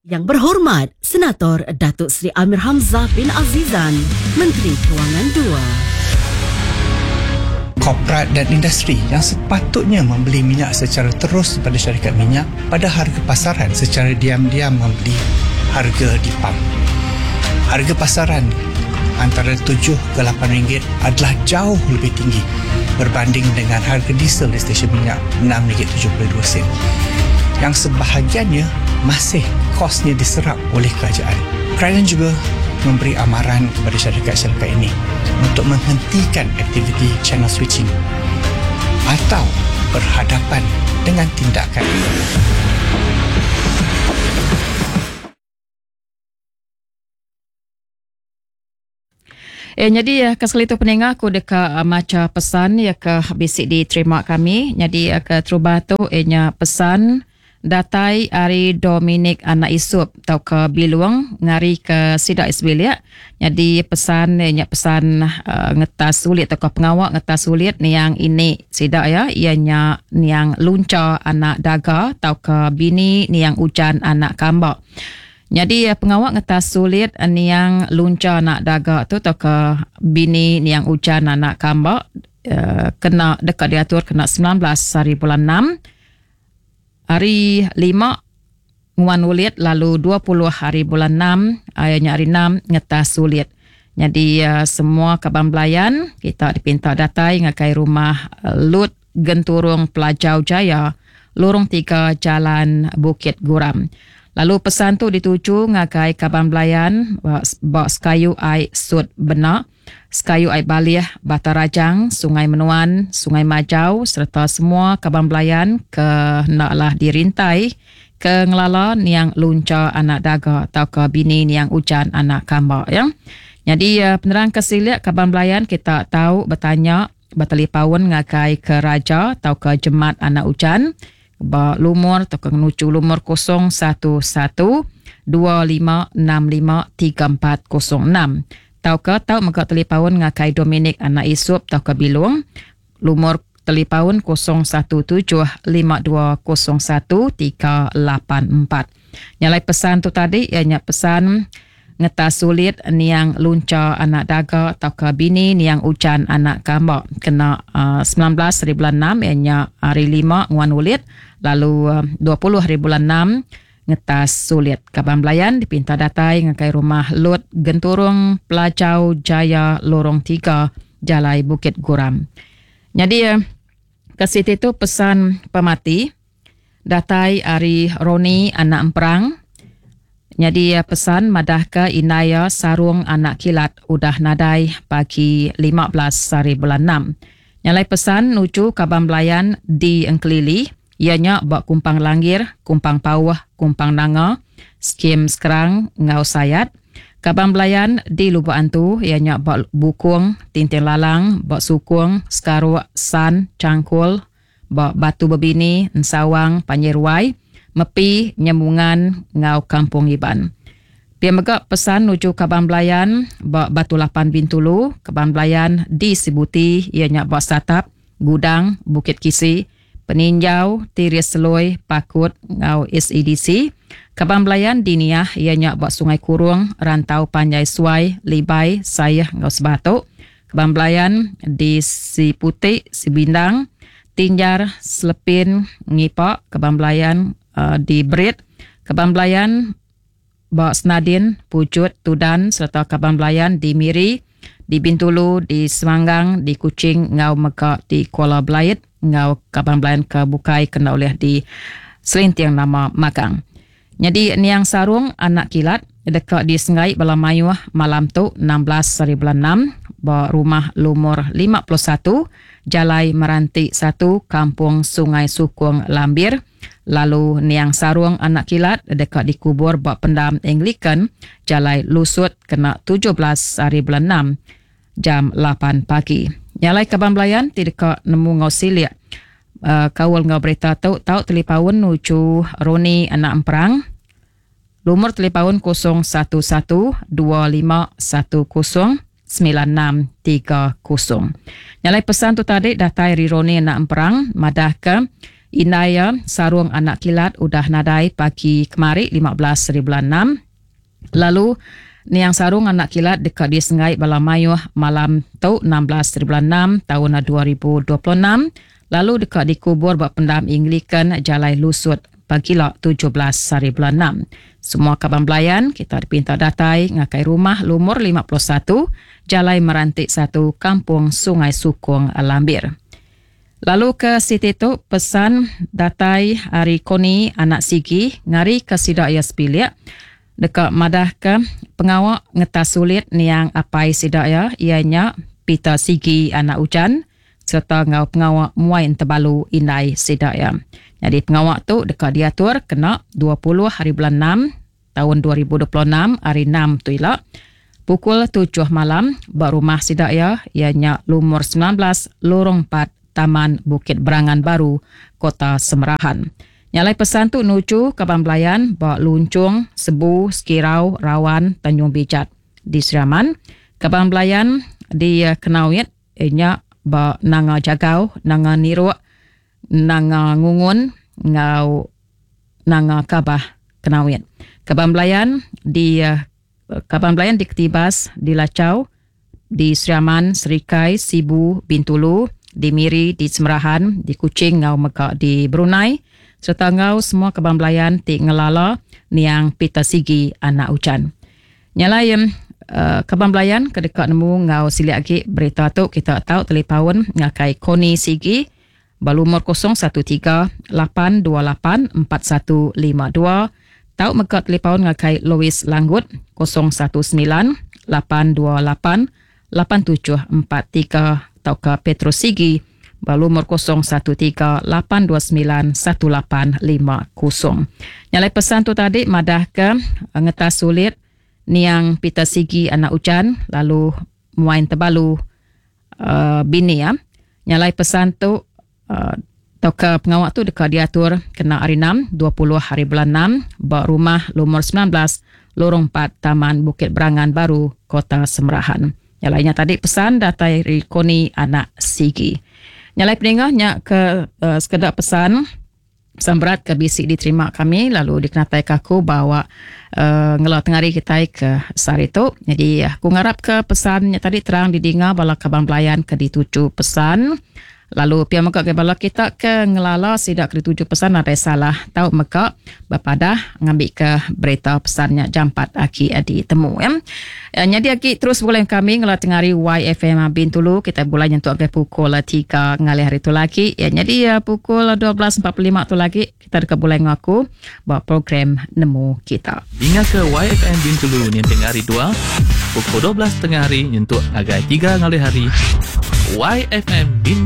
Yang berhormat, Senator Datuk Seri Amir Hamzah bin Azizan, Menteri Kewangan II. Korporat dan industri yang sepatutnya membeli minyak secara terus daripada syarikat minyak pada harga pasaran secara diam-diam membeli harga di pam. Harga pasaran antara 7 ke 8 ringgit adalah jauh lebih tinggi berbanding dengan harga diesel di stesen minyak RM6.72, yang sebahagiannya masih kosnya diserap oleh kerajaan. Kerajaan juga memberi amaran kepada syarikat-syarikat ini untuk menghentikan aktiviti channel switching atau berhadapan dengan tindakan. Jadi kesal itu pendengar aku dekat maca pesan ya ke bisik diterima kami. Jadi ke terubah tu pesan datai Ari Dominic anak isup tau ke Biluang ngari ke Sidak Isbil ya. Jadi pesan pesan ngetas sulit atau pengawak ngetas sulit ni yang ini Sidak ya, ianya ni yang lunca anak daga tau ke bini ni yang ujan anak kambak. Jadi pengawak ngetas sulit ni yang lunca anak daga tu tau ke bini ni yang ujan anak kambak, kena dekat diatur kena 19 hari bulan 6. Hari 5 nguan ulit lalu 20 hari bulan 6 ayahnya hari 6 ngetas sulit. Jadi semua kaban belayan kita dipinta datai ngakai rumah Lut Genturung Pelajau Jaya Lorong 3 Jalan Bukit Guram. Lalu pesan tu dituju ngakai kaban belayan bak Sekayu Ai Sud Benak, Sekayu Ai Balih, Batarajang, Sungai Menuan, Sungai Majau serta semua kaban belayan ke naklah dirintai ke ngelala niang lunca anak daga atau ke bini niang ujan anak kambak ya. Jadi penerang kesiliak kaban belayan kita tahu bertanya bertelefon ngakai ke raja atau ke jemaat anak ujan ba lumur atau ke nucu lumur 011 2565 3406 tau ke tau maka telefon ngakai Dominic anak isup tau ke Bilung lumur telefon 01175201 nyalai pesan tu tadi ianya pesan ngetas sulit ni yang lunca anak daga tau ke bini ni yang ujan anak kambak kena 19 hari bulan 6 ianya hari 5 nguan ulit lalu 20 hari bulan 6 ngetas sulit. Kaban belayan dipinta datai ngakai rumah Lut Genturung Pelajau Jaya Lorong 3 Jalai Bukit Guram. Jadi ke situ tu pesan pemati datai Ari Roni anak emperang. Jadi pesan madah ke Inaya Sarung anak kilat udah nadai pagi 15 hari bulan 6. Nyalai pesan nuju kaban belayan di Engkelili ianya bak kumpang langgir, kumpang pawah, kumpang nanga, skim sekerang, ngau sayat. Kaban belayan di Lubuk Antu ianya bak bukung, tintin lalang, bak sukung, sekaruk, san, cangkul, bak batu bebini, ensawang, panyirwai, mepi, nyembungan, ngau kampung iban. Pia megak pesan nuju kaban belayan bak Batu Lapan Bintulu, kaban belayan di Sibuti ianya bak Satap, Gudang, Bukit Kisi, Peninjau, Tiris Seloi, Pakut, ngau SEDC. Kaban belayan di Niah ianya bak Sungai Kurung, Rantau Panjai Suai, Libai, Sayah, ngau Sebatuk. Kaban belayan di Si Putih, Si Bindang, Tinjar, Selepin, Ngipak. Kaban belayan di Brit. Kaban belayan bak Senadin, Pucut, Tudan serta kaban belayan di Miri, di Bintulu, di Semanggang, di Kuching, ngau Mekak, di Kuala Belait, ngau kaban belayan ke Bukai kena oleh di Selintiang nama Magang. Jadi niang sarung anak kilat dekat di Sengai Balamayuh malam tu 16 hari bulan 6 ba rumah lumur 51 Jalai Meranti 1 Kampung Sungai Sukung Lambir. Lalu niang sarung anak kilat dekat dikubur bak pendam Anglican Jalai Lusut kena 17 hari bulan 6 jam 8 pagi. Nyalai kaban belayan tidak nemu ngau silia. Kawal ngau berita tau telefon nuju Roni anak emperang. Lumur telefon 01125109630. Nyalai pesan tu tadi datai Roni anak emperang madah ke Indaya sarung anak kilat udah nadai pagi kemari 15 hari bulan 6. Lalu niang sarung anak kilat dekat di Sengai Balamayuh malam tu 16 hari bulan 6 tahun 2026. Lalu dekat di kubur buat pendam Anglican Jalai Lusut pagi 17 hari bulan 6. Semua kaban belayan kita dipinta datai ngakai rumah lumur 51 Jalai Merantik 1 Kampung Sungai Sukong Lambir. Lalu ke Siti tu pesan datai hari koni anak sigi ngari ke sidak ya sepilik dekat madah ke pengawak ngetas sulit niang apai sidak ya ianya pita sigi anak ujan serta ngau pengawak muain terbalu indai sidak ya. Jadi pengawak tu dekat diatur kena 20 hari bulan 6 tahun 2026 hari 6 tu ilak pukul 7 malam buat rumah sidak ya ianya lumur 19 lorong 4 Taman Bukit Berangan Baru Kota Semerahan. Nyalai pesan tu nuju kaban belayan bawa luncung, sebu, skirau, rawan, Tanjung Bijat di Seriaman. Kaban belayan di Kenawit ianya bawa nanga jagau, nanga niruk, nanga ngungun, ngau nanga kabah Kenawit. Kaban belayan di Ketibas, di Lacau, di Seriaman, Serikai, Sibu, Bintulu, di Miri, di Semerahan, di Kuching, ngau Mekak di Brunei, serta ngau semua kaban belayan di Ngelala, niang pita sigi anak ujan. Nyalai kaban belayan kedekat nemu ngau sili lagi berita tu kita tahu telefon ngakai Koni Sigi, balumur 013-828-4152, tahu Mekak telefon ngakai Louis Langgut 019-828-8743, atau ke Petrus Sigi balumur 013-829-1850. Nyalai pesan tu tadi madah ke ngetas sulit niang pita sigi anak ujan lalu muain terbalu bini ya. Nyalai pesan tu atau ke pengawak tu dekat diatur kena hari 6 20 hari bulan 6 bawa rumah lumur 19 lorong 4 Taman Bukit Berangan Baru Kota Semerahan. Yang lainnya tadi pesan datai Koni anak sigi. Nyalai peningahnya ke sekedar pesan berat ke bisik diterima kami lalu dikenatai kaku bawa ngelau tengari kita ke sari tu. Jadi aku ngarap ke pesannya tadi terang didengar bala kaban belayan ke dituju pesan. Lalu pihak Mekak ke bala kita ke ngelala sidak ke dituju pesan ada salah tahu Mekak bapadah ngambil ke berita pesannya jam 4 aki di temu ya. Jadi aki terus boleh kami ngelau tengari YFM Bintulu kita boleh nyentuh ke pukul 3 ngalih hari tu lagi ya. Jadi pukul 12.45 tu lagi kita dekat boleh ngaku bawa program nemu kita. Ingat ke YFM Bintulu ni tengah hari 2 pukul 12 tengah hari nyentuh agak 3 ngalih hari YFM Bintulu.